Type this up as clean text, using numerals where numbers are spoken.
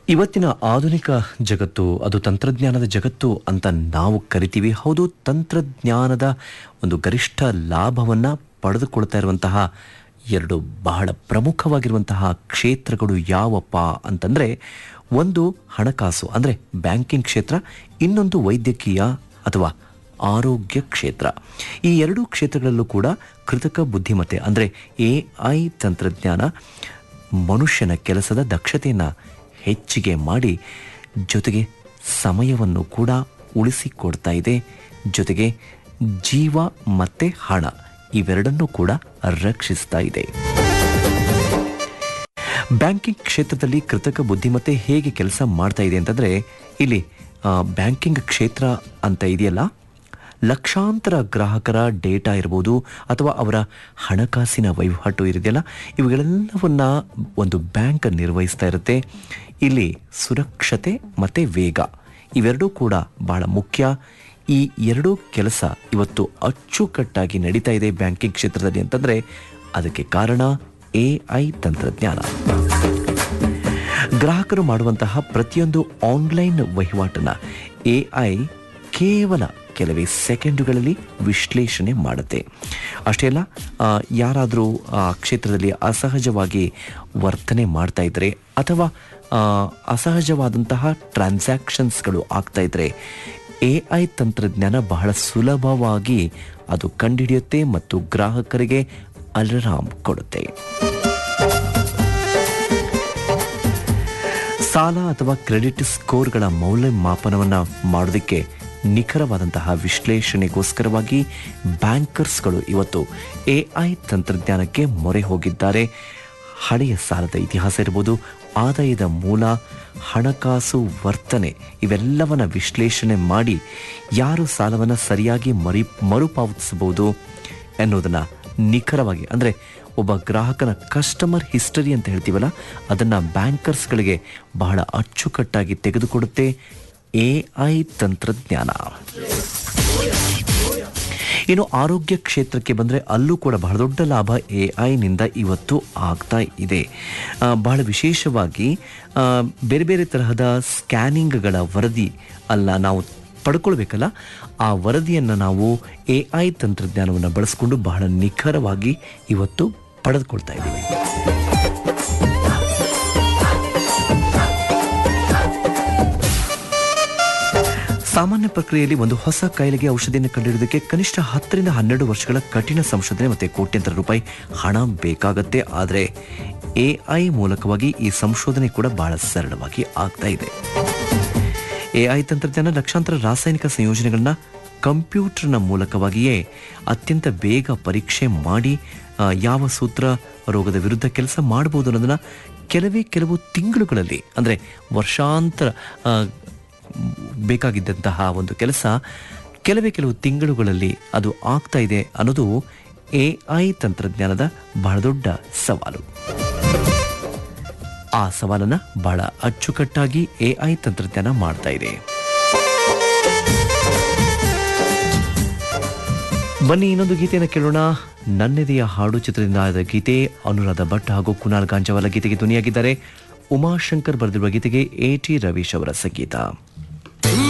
ಇವತ್ತಿನ ಆಧುನಿಕ ಜಗತ್ತು ಅದು ತಂತ್ರಜ್ಞಾನದ ಜಗತ್ತು ಅಂತ ನಾವು ಕರಿತೀವಿ. ಹೌದು, ತಂತ್ರಜ್ಞಾನದ ಒಂದು ಗರಿಷ್ಠ ಲಾಭವನ್ನು ಪಡೆದುಕೊಳ್ತಾ ಇರುವಂತಹ ಎರಡು ಬಹಳ ಪ್ರಮುಖವಾಗಿರುವಂತಹ ಕ್ಷೇತ್ರಗಳು ಯಾವಪ್ಪ ಅಂತಂದರೆ, ಒಂದು ಹಣಕಾಸು ಅಂದರೆ ಬ್ಯಾಂಕಿಂಗ್ ಕ್ಷೇತ್ರ, ಇನ್ನೊಂದು ವೈದ್ಯಕೀಯ ಅಥವಾ ಆರೋಗ್ಯ ಕ್ಷೇತ್ರ. ಈ ಎರಡೂ ಕ್ಷೇತ್ರಗಳಲ್ಲೂ ಕೂಡ ಕೃತಕ ಬುದ್ಧಿಮತ್ತೆ ಅಂದರೆ AI ತಂತ್ರಜ್ಞಾನ ಮನುಷ್ಯನ ಕೆಲಸದ ದಕ್ಷತೆಯನ್ನು ಹೆಚ್ಚಿಗೆ ಮಾಡಿ ಜೊತೆಗೆ ಸಮಯವನ್ನು ಕೂಡ ಉಳಿಸಿಕೊಡ್ತಾ ಇದೆ. ಜೊತೆಗೆ ಜೀವ ಮತ್ತು ಹಣ ಇವೆರಡನ್ನೂ ಕೂಡ ರಕ್ಷಿಸ್ತಾ ಇದೆ. ಬ್ಯಾಂಕಿಂಗ್ ಕ್ಷೇತ್ರದಲ್ಲಿ ಕೃತಕ ಬುದ್ಧಿಮತ್ತೆ ಹೇಗೆ ಕೆಲಸ ಮಾಡ್ತಾ ಇದೆ ಅಂತಂದರೆ, ಇಲ್ಲಿ ಬ್ಯಾಂಕಿಂಗ್ ಕ್ಷೇತ್ರ ಅಂತ ಇದೆಯಲ್ಲ, ಲಕ್ಷಾಂತರ ಗ್ರಾಹಕರ ಡೇಟಾ ಇರ್ಬೋದು ಅಥವಾ ಅವರ ಹಣಕಾಸಿನ ವಹಿವಾಟು ಇರಿದೆಯಲ್ಲ, ಇವುಗಳೆಲ್ಲವನ್ನ ಒಂದು ಬ್ಯಾಂಕ್ ನಿರ್ವಹಿಸ್ತಾ ಇರುತ್ತೆ. ಇಲ್ಲಿ ಸುರಕ್ಷತೆ ಮತ್ತು ವೇಗ ಇವೆರಡೂ ಕೂಡ ಬಹಳ ಮುಖ್ಯ. ಈ ಎರಡೂ ಕೆಲಸ ಇವತ್ತು ಅಚ್ಚುಕಟ್ಟಾಗಿ ನಡೀತಾ ಇದೆ ಬ್ಯಾಂಕಿಂಗ್ ಕ್ಷೇತ್ರದಲ್ಲಿ ಅಂತಂದರೆ ಅದಕ್ಕೆ ಕಾರಣ AI ತಂತ್ರಜ್ಞಾನ. ಗ್ರಾಹಕರು ಮಾಡುವಂತಹ ಪ್ರತಿಯೊಂದು ಆನ್ಲೈನ್ ವಹಿವಾಟನ್ನು AI ಕೇವಲ ಕೆಲವೇ ಸೆಕೆಂಡುಗಳಲ್ಲಿ ವಿಶ್ಲೇಷಣೆ ಮಾಡುತ್ತೆ. ಅಷ್ಟೇ ಅಲ್ಲ, ಯಾರಾದರೂ ಆ ಕ್ಷೇತ್ರದಲ್ಲಿ ಅಸಹಜವಾಗಿ ವರ್ತನೆ ಮಾಡ್ತಾ ಇದ್ದರೆ ಅಥವಾ ಅಸಹಜವಾದಂತಹ ಟ್ರಾನ್ಸಾಕ್ಷನ್ಸ್ಗಳು ಆಗ್ತಾ ಇದ್ದರೆ AI ತಂತ್ರಜ್ಞಾನ ಬಹಳ ಸುಲಭವಾಗಿ ಅದು ಕಂಡುಹಿಡಿಯುತ್ತೆ ಮತ್ತು ಗ್ರಾಹಕರಿಗೆ ಅಲಾರಾಮ್ ಕೊಡುತ್ತೆ. ಸಾಲ ಅಥವಾ ಕ್ರೆಡಿಟ್ ಸ್ಕೋರ್ಗಳ ಮೌಲ್ಯಮಾಪನವನ್ನು ಮಾಡೋದಕ್ಕೆ ನಿಖರವಾದಂತಹ ವಿಶ್ಲೇಷಣೆಗೋಸ್ಕರವಾಗಿ ಬ್ಯಾಂಕರ್ಸ್ಗಳು ಇವತ್ತು AI ತಂತ್ರಜ್ಞಾನಕ್ಕೆ ಮೊರೆ ಹೋಗಿದ್ದಾರೆ. ಹಳೆಯ ಸಾಲದ ಇತಿಹಾಸ ಇರ್ಬೋದು, ಆದಾಯದ ಮೂಲ, ಹಣಕಾಸು ವರ್ತನೆ ಇವೆಲ್ಲವನ್ನ ವಿಶ್ಲೇಷಣೆ ಮಾಡಿ ಯಾರು ಸಾಲವನ್ನು ಸರಿಯಾಗಿ ಮರುಪಾವತಿಸಬಹುದು ಎನ್ನುವುದನ್ನು ನಿಖರವಾಗಿ, ಅಂದರೆ ಒಬ್ಬ ಗ್ರಾಹಕನ ಕಸ್ಟಮರ್ ಹಿಸ್ಟರಿ ಅಂತ ಹೇಳ್ತೀವಲ್ಲ, ಅದನ್ನು ಬ್ಯಾಂಕರ್ಸ್ಗಳಿಗೆ ಬಹಳ ಅಚ್ಚುಕಟ್ಟಾಗಿ ತೆಗೆದುಕೊಡುತ್ತೆ AI ತಂತ್ರಜ್ಞಾನ. ಇನ್ನು ಆರೋಗ್ಯ ಕ್ಷೇತ್ರಕ್ಕೆ ಬಂದರೆ ಅಲ್ಲೂ ಕೂಡ ಬಹಳ ದೊಡ್ಡ ಲಾಭ AIನಿಂದ ಇವತ್ತು ಆಗ್ತಾ ಇದೆ. ಬಹಳ ವಿಶೇಷವಾಗಿ ಬೇರೆ ಬೇರೆ ತರಹದ ಸ್ಕ್ಯಾನಿಂಗ್ಗಳ ವರದಿ ಅಲ್ಲ ನಾವು ಪಡ್ಕೊಳ್ಬೇಕಲ್ಲ, ಆ ವರದಿಯನ್ನು ನಾವು AI ತಂತ್ರಜ್ಞಾನವನ್ನು ಬಳಸಿಕೊಂಡು ಬಹಳ ನಿಖರವಾಗಿ ಇವತ್ತು ಪಡೆದುಕೊಳ್ತಾ ಇದ್ದೀವಿ. ಸಾಮಾನ್ಯ ಪ್ರಕ್ರಿಯೆಯಲ್ಲಿ ಒಂದು ಹೊಸ ಕಾಯಿಲೆಗೆ ಔಷಧಿಯನ್ನು ಕಂಡುಹಿಡಿಯೋದಕ್ಕೆ ಕನಿಷ್ಠ 10 ರಿಂದ 12 ವರ್ಷಗಳ ಕಠಿಣ ಸಂಶೋಧನೆ ಮತ್ತು ಕೋಟ್ಯಂತರ ರೂಪಾಯಿ ಹಣ ಬೇಕಾಗುತ್ತೆ. ಆದರೆ AI ಮೂಲಕವಾಗಿ ಈ ಸಂಶೋಧನೆ ಕೂಡ ಬಹಳ ಸರಳವಾಗಿ ಆಗ್ತಾ ಇದೆ. AI ತಂತ್ರಜ್ಞಾನ ಲಕ್ಷಾಂತರ ರಾಸಾಯನಿಕ ಸಂಯೋಜನೆಗಳನ್ನ ಕಂಪ್ಯೂಟರ್ನ ಮೂಲಕವಾಗಿಯೇ ಅತ್ಯಂತ ಬೇಗ ಪರೀಕ್ಷೆ ಮಾಡಿ ಯಾವ ಸೂತ್ರ ರೋಗದ ವಿರುದ್ಧ ಕೆಲಸ ಮಾಡಬಹುದು ಅನ್ನೋದನ್ನು ಕೆಲವು ತಿಂಗಳುಗಳಲ್ಲಿ, ಅಂದರೆ ವರ್ಷಾಂತರ ಬೇಕಾಗಿದ್ದಂತಹ ಒಂದು ಕೆಲಸ ಕೆಲವು ತಿಂಗಳುಗಳಲ್ಲಿ ಅದು ಆಗ್ತಾ ಇದೆ ಅನ್ನೋದು AI ತಂತ್ರಜ್ಞಾನದ ಬಹಳ ದೊಡ್ಡ ಸವಾಲು. ಆ ಸವಾಲನ್ನು ಬಹಳ ಅಚ್ಚುಕಟ್ಟಾಗಿ AI ತಂತ್ರಜ್ಞಾನ ಮಾಡ್ತಾ ಇದೆ. ಬನ್ನಿ ಇನ್ನೊಂದು ಗೀತೆಯನ್ನು ಕೇಳೋಣ. ನನ್ನೆದೆಯ ಹಾಡು ಚಿತ್ರದಿಂದ ಆದ ಗೀತೆ. ಅನುರಾಧ ಭಟ್ ಹಾಗೂ ಕುನಾಲ್ ಗಾಂಜವಾಲ ಗೀತೆಗೆ ಧ್ವನಿಯಾಗಿದ್ದಾರೆ. ಉಮಾಶಂಕರ್ ಬರೆದಿರುವ ಗೀತೆಗೆ AT ರವೀಶ್ ಅವರ ಸಂಗೀತ.